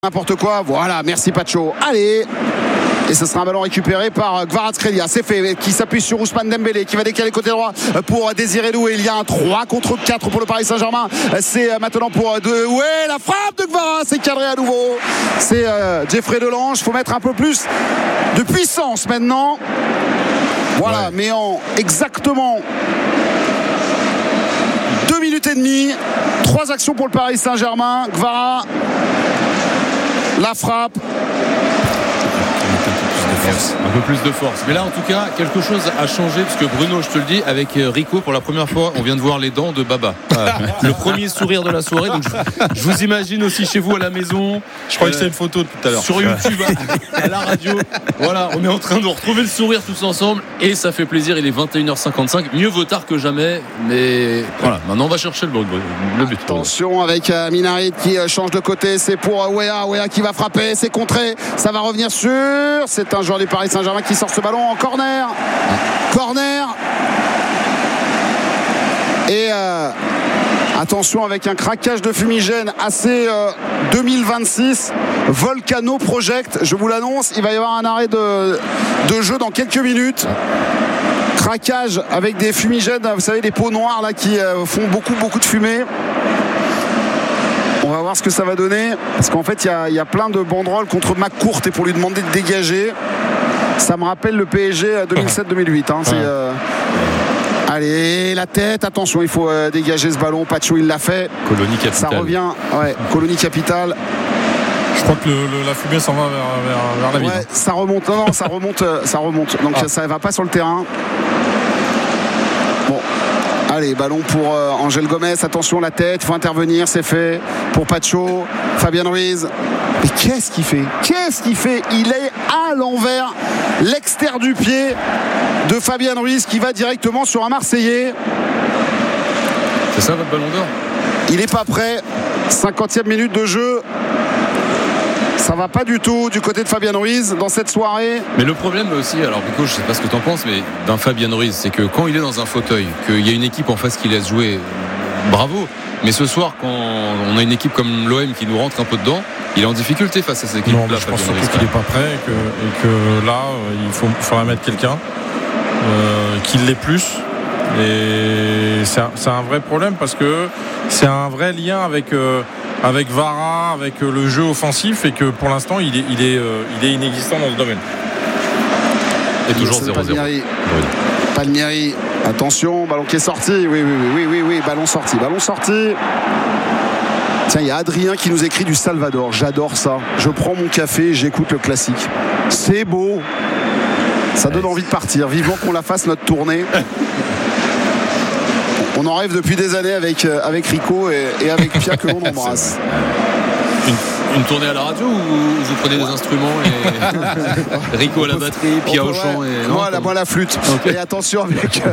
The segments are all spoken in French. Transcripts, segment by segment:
N'importe quoi, voilà, merci Pacho. Allez, et ce sera un ballon récupéré par Kvaratskhelia, c'est fait, qui s'appuie sur Ousmane Dembélé, qui va décaler côté droit pour Désiré Doué. Il y a un 3 contre 4 pour le Paris Saint-Germain. C'est maintenant pour Doué, la frappe de Kvara, c'est cadré à nouveau. C'est Jeffrey Delange, il faut mettre un peu plus de puissance maintenant. Voilà, ouais. Mais en exactement 2 minutes et demie, 3 actions pour le Paris Saint-Germain. Kvara, la frappe. Un peu plus de force. Mais là, en tout cas, quelque chose a changé, parce que Bruno, je te le dis, avec Rico, pour la première fois, on vient de voir les dents de Baba. Le premier sourire de la soirée. Donc je vous imagine aussi chez vous à la maison. Je crois que c'est une photo tout à l'heure. Sur YouTube, à la radio. Voilà, on est en train de retrouver le sourire tous ensemble. Et ça fait plaisir. Il est 21h55. Mieux vaut tard que jamais. Mais voilà, maintenant on va chercher le but. Attention avec Minarit qui change de côté. C'est pour Wea qui va frapper. C'est contré. Ça va revenir sur. C'est un joueur du Paris Saint-Germain qui sort ce ballon en corner. Et attention avec un craquage de fumigène assez 2026. Volcano Project, je vous l'annonce, il va y avoir un arrêt de jeu dans quelques minutes. Craquage avec des fumigènes, vous savez, des pots noirs là qui font beaucoup de fumée. On va voir ce que ça va donner, parce qu'en fait il y a plein de banderoles contre McCourt et pour lui demander de dégager. Ça me rappelle le PSG 2007-2008 hein. Allez, la tête, attention, il faut dégager ce ballon. Pacho, il l'a fait. Colonie capitale. Ça revient, Colonie capitale. Je crois que la fumée s'en va vers la ville. Ouais, ça remonte, ça remonte. Donc ça ne va pas sur le terrain. Bon. Allez, ballon pour Angel Gomez. Attention, la tête, il faut intervenir, c'est fait. Pour Pacho, Fabian Ruiz. Mais qu'est-ce qu'il fait? Il est à l'envers. L'extérieur du pied de Fabian Ruiz qui va directement sur un Marseillais. C'est ça votre ballon d'or? Il n'est pas prêt. 50e minute de jeu. Ça va pas du tout du côté de Fabian Ruiz dans cette soirée. Mais le problème aussi, alors Pico, je sais pas ce que tu en penses, mais d'un Fabian Ruiz, c'est que quand il est dans un fauteuil, qu'il y a une équipe en face qui laisse jouer, bravo. Mais ce soir, quand on a une équipe comme l'OM qui nous rentre un peu dedans, il est en difficulté face à cette équipe-là. Non, je pense surtout qu'il n'est pas prêt et que là, il faudra mettre quelqu'un qui l'est plus. Et c'est un vrai problème parce que c'est un vrai lien avec Vara, avec le jeu offensif, et que pour l'instant il est inexistant dans ce domaine. Et toujours 0-0. Palmieri, attention, ballon qui est sorti. Oui, ballon sorti. Tiens, il y a Adrien qui nous écrit du Salvador. J'adore ça. Je prends mon café et j'écoute le classique. C'est beau. Ça donne envie de partir. Vivement qu'on la fasse notre tournée. On en rêve depuis des années avec Rico et avec Pierre que l'on embrasse. Une tournée à la radio ou vous prenez des instruments et Rico à la batterie, Pierre au chant et... moi la flûte. Okay. Et attention avec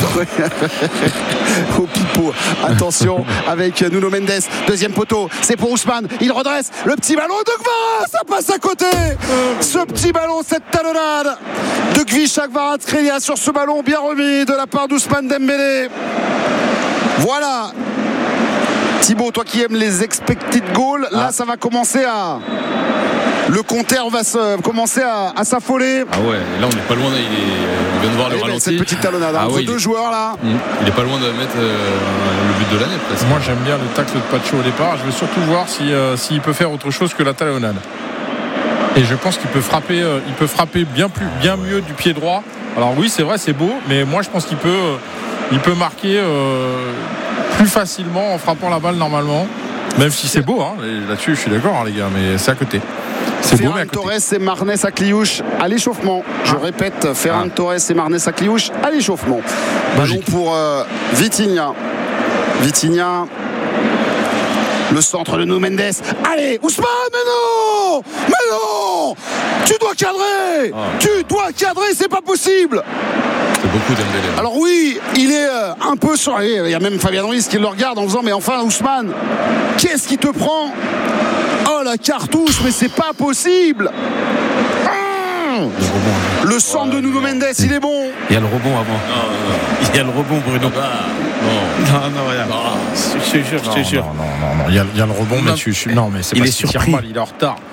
au pipeau. Attention avec Nuno Mendes. Deuxième poteau, c'est pour Ousmane. Il redresse le petit ballon de Kvara. Ça passe à côté. Ce petit ballon, cette talonnade de Kvisha Kvaratskhelia sur ce ballon bien remis de la part d'Ousmane Dembélé. Voilà. Thibaut, toi qui aimes les expected goals, là ça va commencer à... Le compteur va commencer à s'affoler. Ah ouais, et là on n'est pas loin, on vient de voir le ralenti. Cette petite talonnade entre deux joueurs là. Il n'est pas loin de mettre le but de l'année presque. Moi j'aime bien le tacle de Pacho au départ. Je veux surtout voir s'il peut faire autre chose que la talonnade. Et je pense qu'il peut frapper, bien mieux du pied droit. Alors oui, c'est vrai, c'est beau, mais moi je pense qu'il peut marquer plus facilement en frappant la balle normalement, même si c'est beau hein. Là-dessus je suis d'accord les gars, mais c'est à côté. C'est beau, mais à côté. Torres et Marnès Akliouche à l'échauffement. Je répète, Ferran Torres et Marnès Akliouche à l'échauffement. Ballon pour Vitinha, le centre de Nuno Mendes. Allez, Ousmane, mais non, tu dois cadrer, c'est pas possible. C'est beaucoup Dembélé. Alors oui, il est un peu sur... Il y a même Fabian Ruiz qui le regarde en faisant mais enfin Ousmane, qu'est-ce qui te prend? Oh la cartouche, mais c'est pas possible. Le centre de Nuno Mendes, il est bon. Il y a le rebond avant. Il y a le rebond, Bruno. Non, regarde. Je te jure. Non, il y a le rebond, mais non, mais c'est pas il est surpris. Il est en retard.